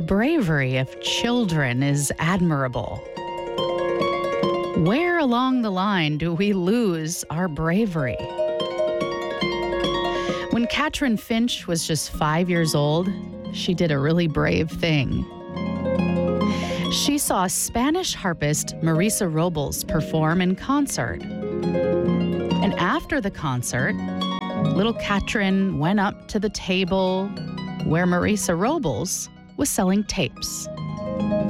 bravery of children is admirable. Where along the line do we lose our bravery? When Katrin Finch was just 5 years old, she did a really brave thing. She saw Spanish harpist Marisa Robles perform in concert. And after the concert, little Katrin went up to the table where Marisa Robles was selling tapes.